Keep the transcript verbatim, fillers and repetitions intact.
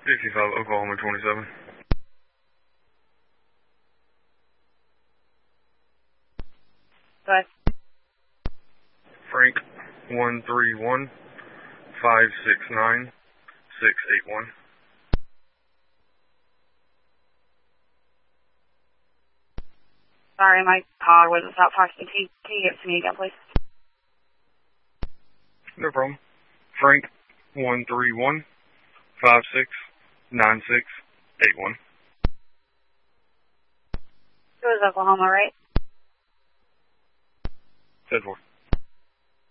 fifty-five Oklahoma twenty-seven. Go ahead. Frank one three one five six nine six eight one. Sorry, my car was without parking. Can you, can you give it to me again, please? No problem. Frank one three one five six nine six eight one. It was Oklahoma, right? ten four.